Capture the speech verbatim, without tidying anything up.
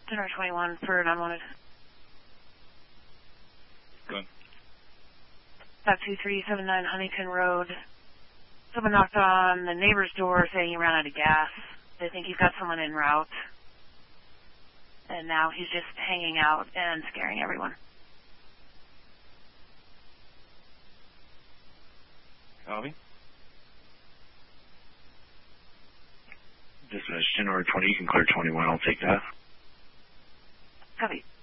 January twenty-one for an unwanted. Go ahead. five two three seven nine Huntington Road. Someone knocked on the neighbor's door saying he ran out of gas. They think he's got someone en route. And now he's just hanging out and scaring everyone. Copy. Dispatch January twenty, you can clear twenty-one, I'll take that. Copy.